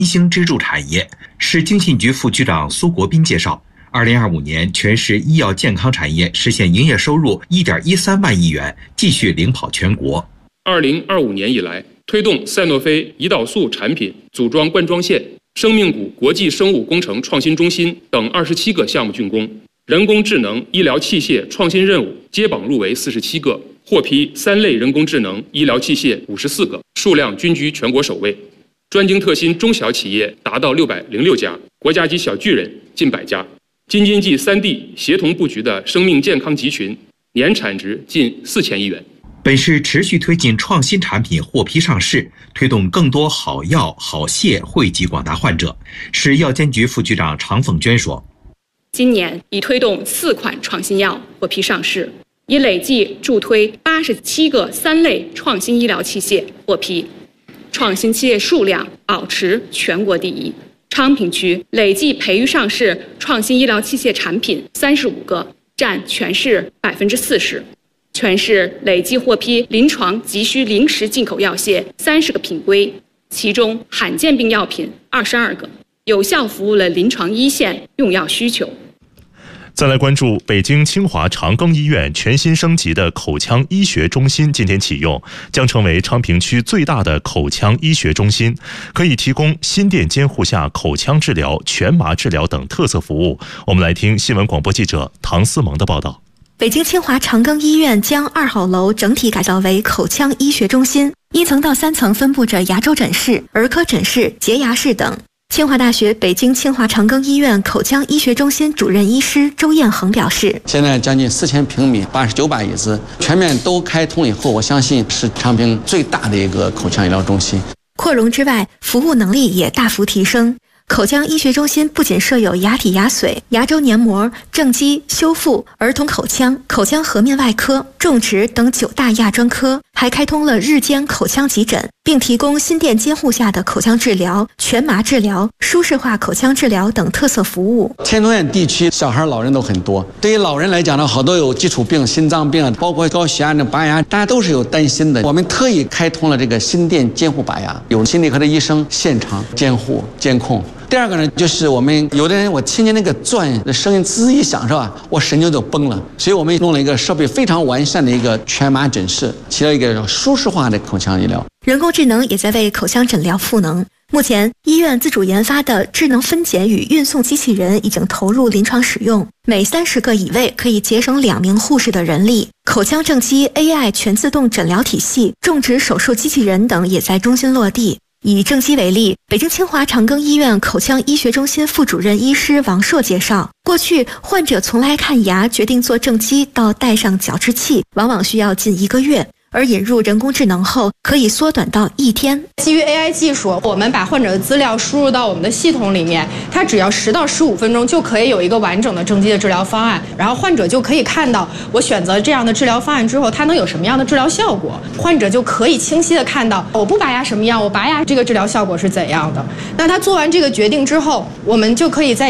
新兴支柱产业。市经信局副局长苏国斌介绍，2025年全市医药健康产业实现营业收入1.13万亿元，继续领跑全国。 2025年以来，推动赛诺菲胰岛素产品组装灌装线、生命谷国际生物工程创新中心等27个项目竣工，人工智能医疗器械创新任务接榜入围47个，获批3类人工智能医疗器械54个，数量均居全国首位。专精特新中小企业达到606家，国家级小巨人近100家。京津冀3地协同布局的生命健康集群，年产值近4000亿元。 本市持续推进创新产品获批上市，推动更多好药好蟹惠及广大患者。市药监局副局长常凤娟说， 今年已推动4款创新药获批上市，已累计助推87个3类创新医疗器械获批，创新企业数量保持全国第一。昌平区累计培育上市创新医疗器械产品35个，占全市40%。全市累计获批临床急需临时进口药械30个品规，其中罕见病药品22个，有效服务了临床一线用药需求。 再来关注北京清华长庚医院全新升级的口腔医学中心今天启用，将成为昌平区最大的口腔医学中心，可以提供心电监护下口腔治疗、全麻治疗等特色服务。我们来听新闻广播记者唐思萌的报道。 北京清华长庚医院将2号楼整体改造为口腔医学中心，1层到3层分布着牙周诊室、儿科诊室、洁牙室等。清华大学北京清华长庚医院口腔医学中心主任医师周彦恒表示， 现在将近4000平米，89把椅子，全面都开通以后，我相信是昌平最大的一个口腔医疗中心。 扩容之外，服务能力也大幅提升。口腔医学中心不仅设有牙体牙髓、牙周黏膜、正畸、修复、儿童口腔、口腔颌面外科、种植等9大亚专科，还开通了日间口腔急诊，并提供心电监护下的口腔治疗、全麻治疗、舒适化口腔治疗等特色服务。 天通苑地区小孩老人都很多，对于老人来讲呢，好多有基础病、心脏病，包括高血压、拔牙，大家都是有担心的。我们特意开通了这个心电监护拔牙，有心内科的医生现场监护监控。第二个呢，就是我们有的人，我听见那个钻的声音滋一响，是吧？我神经就崩了。所以我们弄了一个设备非常完善的一个全麻诊室，起了一个舒适化的口腔医疗。 人工智能也在为口腔诊疗赋能。目前，医院自主研发的智能分拣与运送机器人已经投入临床使用，每30个椅位可以节省2名护士的人力。口腔正畸 AI 全自动诊疗体系、种植手术机器人等也在中心落地。以正畸为例，北京清华长庚医院口腔医学中心副主任医师王硕介绍，过去患者从来看牙决定做正畸到戴上矫治器，往往需要近1个月。而引入人工智能后，可以缩短到1天。 基于 AI 技术，我们把患者的资料输入到我们的系统里面，它只要10到15分钟就可以有一个完整的正畸的治疗方案，然后患者就可以看到我选择这样的治疗方案之后，它能有什么样的治疗效果，患者就可以清晰的看到我不拔牙什么样，我拔牙这个治疗效果是怎样的。那他做完这个决定之后，我们就可以在